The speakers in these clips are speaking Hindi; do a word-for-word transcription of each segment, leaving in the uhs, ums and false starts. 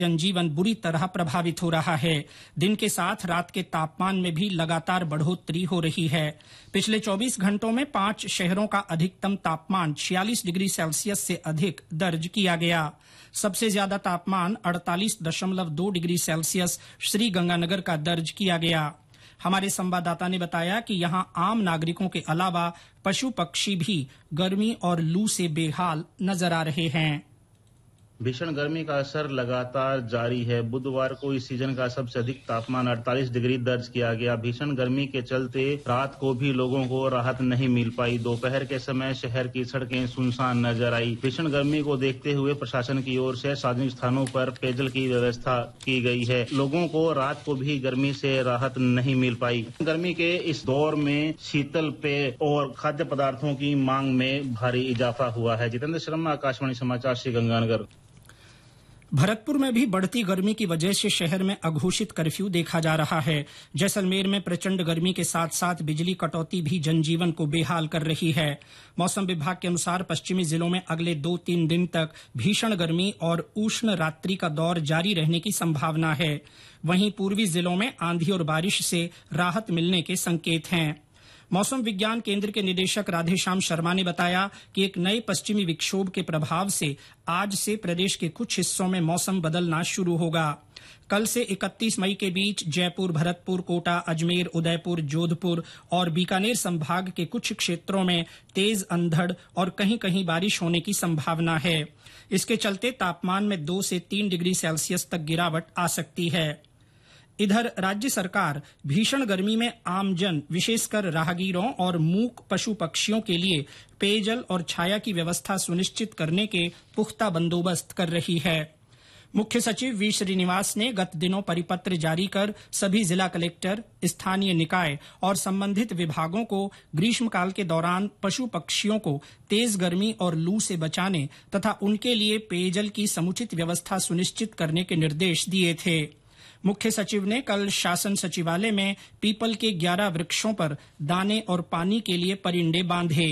जनजीवन बुरी तरह प्रभावित हो रहा है। दिन के साथ रात के तापमान में भी लगातार बढ़ोतरी हो रही है। पिछले चौबीस घंटों में पांच शहरों का अधिकतम तापमान छियालीस डिग्री सेल्सियस से अधिक दर्ज किया गया। सबसे ज्यादा तापमान अड़तालीस दशमलव दो डिग्री सेल्सियस श्रीगंगानगर का दर्ज किया गया। हमारे संवाददाता ने बताया कि यहां आम नागरिकों के अलावा पशु पक्षी भी गर्मी और लू से बेहाल नजर आ रहे हैं। भीषण गर्मी का असर लगातार जारी है। बुधवार को इस सीजन का सबसे अधिक तापमान अड़तालीस डिग्री दर्ज किया गया। भीषण गर्मी के चलते रात को भी लोगों को राहत नहीं मिल पाई। दोपहर के समय शहर की सड़कें सुनसान नजर आई। भीषण गर्मी को देखते हुए प्रशासन की ओर से सार्वजनिक स्थानों पर पेयजल की व्यवस्था की गई है। लोगों को रात को भी गर्मी से राहत नहीं मिल पाई। गर्मी के इस दौर में शीतल पेय और खाद्य पदार्थों की मांग में भारी इजाफा हुआ है। जितेंद्र शर्मा, आकाशवाणी समाचार, श्रीगंगानगर। भरतपुर में भी बढ़ती गर्मी की वजह से शहर में अघोषित कर्फ्यू देखा जा रहा है। जैसलमेर में प्रचंड गर्मी के साथ साथ बिजली कटौती भी जनजीवन को बेहाल कर रही है। मौसम विभाग के अनुसार पश्चिमी जिलों में अगले दो तीन दिन तक भीषण गर्मी और उष्ण रात्रि का दौर जारी रहने की संभावना है। वहीं पूर्वी जिलों में आंधी और बारिश से राहत मिलने के संकेत हैं। मौसम विज्ञान केंद्र के निदेशक राधेश्याम शर्मा ने बताया कि एक नए पश्चिमी विक्षोभ के प्रभाव से आज से प्रदेश के कुछ हिस्सों में मौसम बदलना शुरू होगा। कल से इकतीस मई के बीच जयपुर, भरतपुर, कोटा, अजमेर, उदयपुर, जोधपुर और बीकानेर संभाग के कुछ क्षेत्रों में तेज अंधड़ और कहीं कहीं बारिश होने की संभावना है। इसके चलते तापमान में दो से तीन डिग्री सेल्सियस तक गिरावट आ सकती है। इधर राज्य सरकार भीषण गर्मी में आमजन, विशेषकर राहगीरों और मूक पशु पक्षियों के लिए पेयजल और छाया की व्यवस्था सुनिश्चित करने के पुख्ता बंदोबस्त कर रही है। मुख्य सचिव वी श्रीनिवास ने गत दिनों परिपत्र जारी कर सभी जिला कलेक्टर, स्थानीय निकाय और संबंधित विभागों को ग्रीष्मकाल के दौरान पशु पक्षियों को तेज गर्मी और लू से बचाने तथा उनके लिए पेयजल की समुचित व्यवस्था सुनिश्चित करने के निर्देश दिए थे। मुख्य सचिव ने कल शासन सचिवालय में पीपल के ग्यारह वृक्षों पर दाने और पानी के लिए परिंडे बांधे।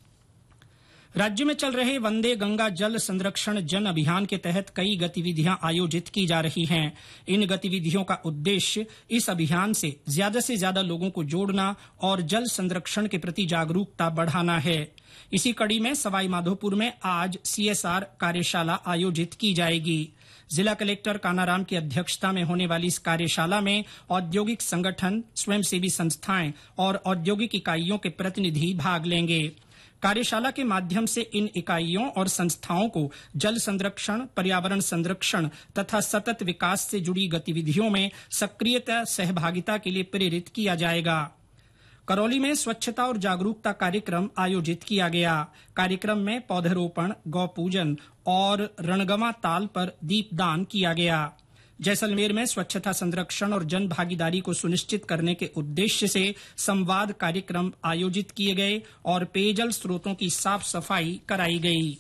राज्य में चल रहे वंदे गंगा जल संरक्षण जन अभियान के तहत कई गतिविधियां आयोजित की जा रही हैं। इन गतिविधियों का उद्देश्य इस अभियान से ज्यादा से ज्यादा लोगों को जोड़ना और जल संरक्षण के प्रति जागरूकता बढ़ाना है। इसी कड़ी में सवाईमाधोपुर में आज सीएसआर कार्यशाला आयोजित की जाएगी। जिला कलेक्टर कानाराम की अध्यक्षता में होने वाली इस कार्यशाला में औद्योगिक संगठन, स्वयंसेवी संस्थाएं और औद्योगिक इकाइयों के प्रतिनिधि भाग लेंगे। कार्यशाला के माध्यम से इन इकाइयों और संस्थाओं को जल संरक्षण, पर्यावरण संरक्षण तथा सतत विकास से जुड़ी गतिविधियों में सक्रियता सहभागिता के लिए प्रेरित किया जाएगा। करौली में स्वच्छता और जागरूकता कार्यक्रम आयोजित किया गया। कार्यक्रम में पौधरोपण, गौ पूजन और रणगमा ताल पर दीपदान किया गया। जैसलमेर में स्वच्छता संरक्षण और जन भागीदारी को सुनिश्चित करने के उद्देश्य से संवाद कार्यक्रम आयोजित किए गए और पेयजल स्रोतों की साफ सफाई कराई गई।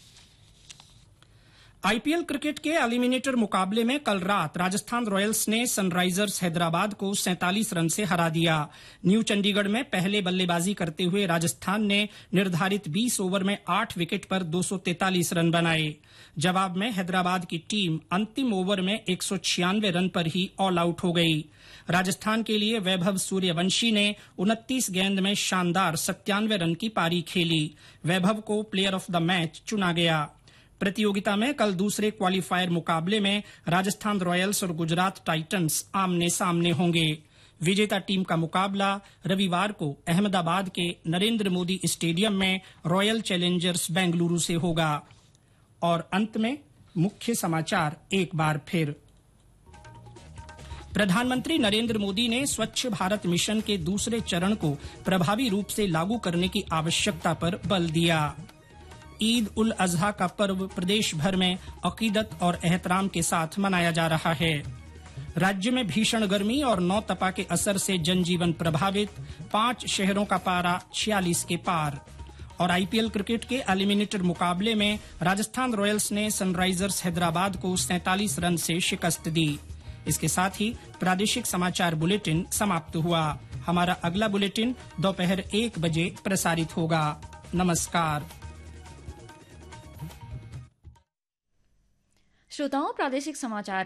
आईपीएल क्रिकेट के एलिमिनेटर मुकाबले में कल रात राजस्थान रॉयल्स ने सनराइजर्स हैदराबाद को सैंतालीस रन से हरा दिया। न्यू चंडीगढ़ में पहले बल्लेबाजी करते हुए राजस्थान ने निर्धारित बीस ओवर में आठ विकेट पर दो सौ तैंतालीस रन बनाए। जवाब में हैदराबाद की टीम अंतिम ओवर में एक सौ छियानवे रन पर ही ऑल आउट हो गई। राजस्थान के लिए वैभव सूर्यवंशी ने उनतीस गेंद में शानदार सत्तानवे रन की पारी खेली। वैभव को प्लेयर ऑफ द मैच चुना गया। प्रतियोगिता में कल दूसरे क्वालीफायर मुकाबले में राजस्थान रॉयल्स और गुजरात टाइटंस आमने सामने होंगे। विजेता टीम का मुकाबला रविवार को अहमदाबाद के नरेंद्र मोदी स्टेडियम में रॉयल चैलेंजर्स बेंगलुरु से होगा। और अंत में मुख्य समाचार एक बार फिर। प्रधानमंत्री नरेंद्र मोदी ने स्वच्छ भारत मिशन के दूसरे चरण को प्रभावी रूप से लागू करने की आवश्यकता पर बल दिया। ईद उल अजहा का पर्व प्रदेश भर में अकीदत और एहतराम के साथ मनाया जा रहा है। राज्य में भीषण गर्मी और नौ तपा के असर से जनजीवन प्रभावित, पांच शहरों का पारा छियालीस के पार। और आईपीएल क्रिकेट के एलिमिनेटर मुकाबले में राजस्थान रॉयल्स ने सनराइजर्स हैदराबाद को सैंतालीस रन से शिकस्त दी। इसके साथ ही प्रादेशिक समाचार बुलेटिन समाप्त हुआ। हमारा अगला बुलेटिन दोपहर एक बजे प्रसारित होगा। नमस्कार। श्रोताओं, प्रादेशिक समाचार